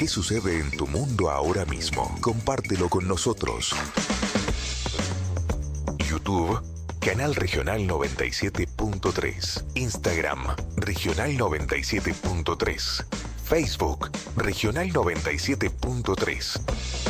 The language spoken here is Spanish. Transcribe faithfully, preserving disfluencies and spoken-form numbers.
¿Qué sucede en tu mundo ahora mismo? Compártelo con nosotros. YouTube, Canal Regional noventa y siete punto tres. Instagram, Regional noventa y siete punto tres. Facebook, Regional noventa y siete punto tres.